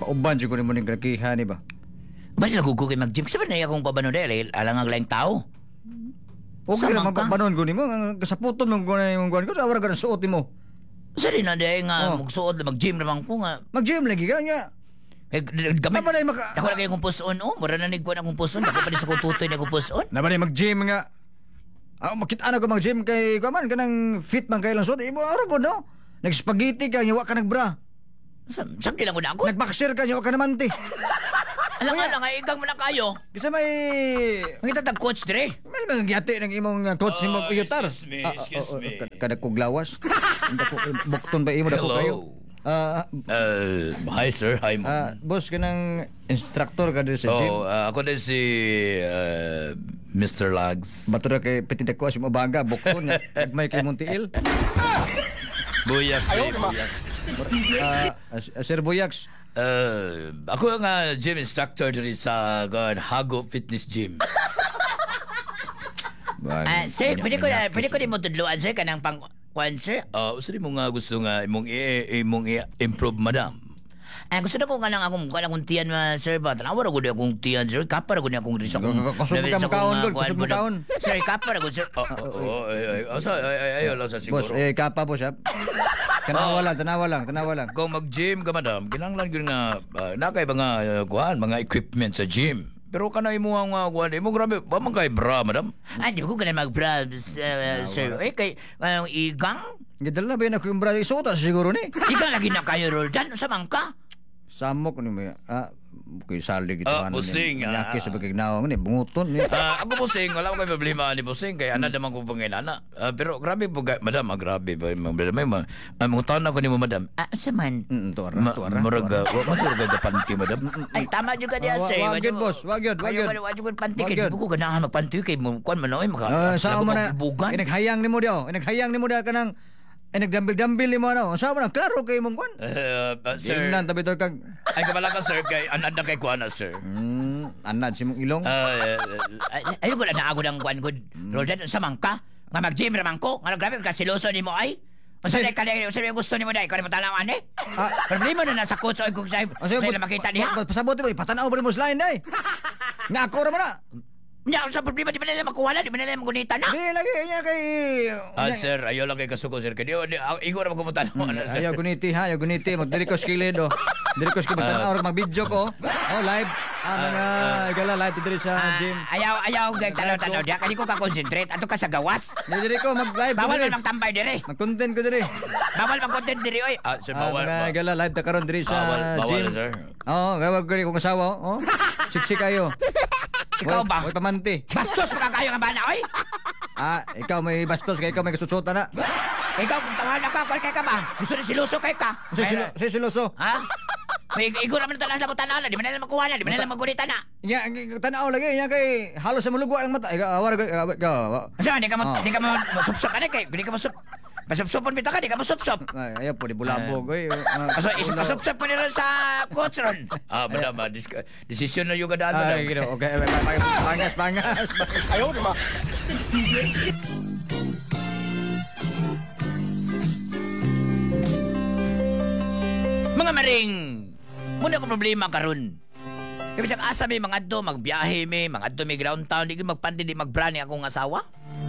Pauban siguro mo ning kakiha ni ba? Bali nagugo kay mag-gym. Sabi na akong pabano dahil alang ang laing tao. Okay Sama ra ka? magpanon ko nimo sa puton mo ko na yung kuan ko sa wala ka suot nimo. Sa rin na dahil nga Oh. magsuot na mag-gym naman ko nga. Mag-gym lagi ka nya. Gamit. Naman ay maka Ako lagi akong puson. Oh, mura na nigkuhan akong puson. Ako pa din sa kututoy na akong puson. naman ay mag-gym nga. Makita na ko mag-gym kay kuman kanang fit man kay lang suot. Imo ara po no. Nag-spaghetti ka nya wa ka nagbra. Sakti lang ko na ako. Nag-boxer ka nya wa ka namanti. Alam nga lang, igang mo na kayo. Bisa may Mangita tag coach dire. May mga gyate ng imong coach mo yutar. Excuse me. Kada ko glawas. Kada ko bukton ba imo dako kayo. Hi sir, hi ma'am. Boss kanang instructor ka diri sa gym. Ako din si Mr. Lags. Batura kay petidak ko mo baga bukton nga may kay Montiil. Buyaks, buyaks. Sir Boyax. Ako nga gym instructor diri sa Hago Fitness Gym. Sir, pwede ko din mo tudluan, sir, kanang pang kwan, sir. Usari mo nga gusto nga imong improve madam. Gusto na ko nga lang akong tiyan, sir, ba? Tanawar ako din akong tiyan, sir. Kapar ako din akong rin sa akong... Kusog mo ka makaon, Lord. Kusog mo kaon. Sir, kapar ako, sir. Ayaw lang sa siguro. Boss, kapa po siya. Tanawa lang. Kung mag-gym ka, madam, kinanglan yun nga, nakay mga, mga equipment sa gym. Pero kanay mo ang kuhan, mo grabe, ba man kay bra, madam? Di ko ganun mag-bra, sir. Kay, igang? Gidala na ba yun ako yung brother isuta siguro ni? Igang lagi na kayo, Roldan. Samang ka? Samok ni mo. Kuy sali gitu Busing, Nyaki sa pagignaw ni bunguton ni. Ako Busing, wala ko may problema ni Busing, kaya ana naman ko pangilana. Pero grabe po, madam, grabe ba, may mga taon ako ni mo, madam. Saman? Tuara. Muraga, wala sa ruga panty, madam. Ay, tama juga diya, sir. Wagid boss, wagid. Wag yun panty. Kaya di ko ganahan magpanty kay mo. Kuan man, Sa mo na. bugan. Inaghayang nimo daw. Inaghayang nimo daw kanang nagdambil-dambil nimo ano. Sa mo na klaro kay mong kuan. Sir, Nan tabi to kag ay kabala ka, sir, kay anad na kay kuana, sir. anad si mong ilong. Ayun ko na naagod ang kuan ko. Roldan, samang ka? Nga mag-gym raman ko? Nga grabe ka siloso ni mo ay? Masabi ka na, masabi gusto ni mo dahil, kung mo talawan eh? Problema na nasa coach o kung sa'yo makita niya. Pasabuti mo, patanaw ba mo slide dai? Nga ako ra man na. Hindi ako sa problema, di ba nila makuha na, di ba nila magunita na? Di lagi niya kay Sir, ayaw lang kay kasuko, sir. Kaya igor ako pumunta naman, sir. Ayaw guniti. Magdiri ko skilid oh. Diri ko skilid magtanaw mag-video ko. Live. Mga igala live diri sa gym. Ayaw tanaw-tanaw diya, kani ko ka-concentrate, ato ka sa gawas. Diri ko mag-live. Bawal mo tambay dire. Mag-content ko diri. Bawal mag-content dire, oy. Sir, bawal. Mga igala live ta karon diri sa gym. Bawal, sir. Gawag ko kong asawa oh. Siksi kayo. Ikaw ba? Oy pamanti. Bastos ka kayo nga bana, oy. Ikaw may bastos kay ikaw may kasusuta na. Ikaw, kung tawahan ka, kung kay ka ba? Gusto ni siluso kay ka. Si siloso. Ha? May igo naman talang sa mutanaw na, di ba nila makuha na, di ba nila magulita na. Nya tanaw lagi nya kay halos sa mulugwa ang mata. Awar ka. Asa, di ka mo masupsop ka na kay, di ka masup. Masupsopon bita ka, di ka masupsop. Ayaw po di bulabog oy. Kaso masupsop ko nila sa coach ron. Madam, desisyon na yung kadaan, madam. Ay, gino. Okay, pangas. Ayaw naman. Mga maring, muna ko problema karon. Kaya bisag asa may mga adto, magbiyahe may, mga adto may ground town, di ko magpanti, di magbrani akong asawa.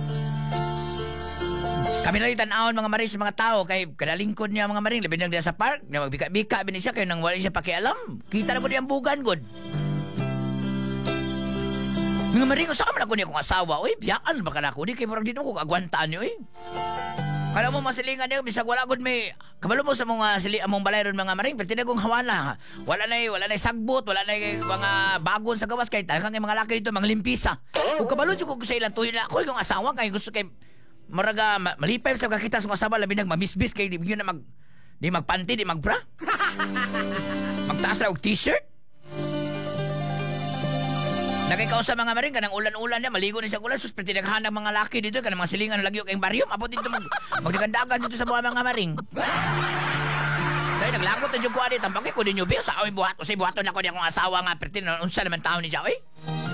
Kami lang itanawon mga maring sa mga tao, kay kadalingkod niya mga maring, labi nang diya sa park, na magbika-bika, bini siya, kayo nang wala siya pakialam. Kita na mo di ang bugan, god. Mga maring, usa ka man ako niya kong asawa, oy, biyaan ba ka na ako, di kayo parang di mo ko kagwantaan niyo, oy. Kala mo masilingan niyo, bisag wala gud may kabalo mo sa mga among balay ron mga maring, pero tinagong hawala. Wala na sagbot, wala na mga bagon sa gawas kay talagang mga laki dito mga limpisa. Ug kabalo jud ko sa ilang tuyo na ako yung asawa kay gusto kay maraga malipay sa kakita sa asawa labi nag mamisbis kay di na di magpanty, di magbra. Magtaas ra og t-shirt. Nakikaw sa mga maring kanang ulan-ulan niya, maligo na siya ulan, sus tinaghanang mga laki dito, kanang mga silingan na lagyo kayong baryo, apot dito magdagandagan dito sa mga maring. Kaya naglakot na dyan ko adi, tambaki ko din yung biyo, sa awi buhat, o sa buhaton ako niya kong asawa nga, pertin, unsa naman tao ni siya, oy.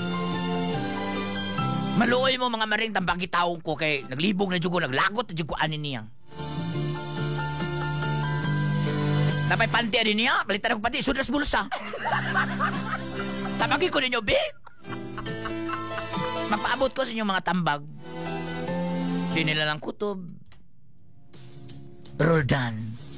Maluoy mo mga maring, tambaki tao ko, kay naglibog na dyan ko, naglakot na dyan ko ani niya. Napay panty din niya, palitan ako pati, sudras bulsa. Tabagi ko ninyo, B. Magpaabot ko sa inyong mga tambag. Di nila lang kutob. Roldan.